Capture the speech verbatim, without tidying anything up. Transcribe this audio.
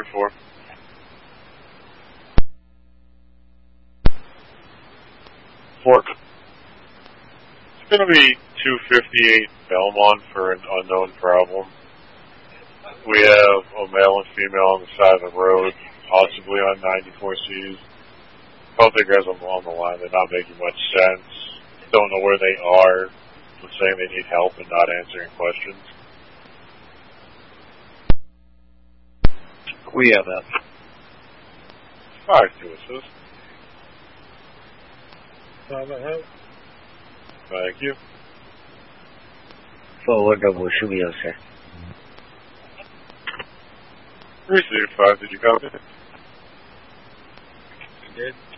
for? Fork. It's going to be two fifty-eight Belmont for an unknown problem. We have a male and female on the side of the road, possibly on ninety-four C's. Both the guys on the line, they're not making much sense. Don't know where they are. They're saying they need help and not answering questions. We have that. Five to assist. Thank you. Forward double should be sir. Received five, did you copy? I did.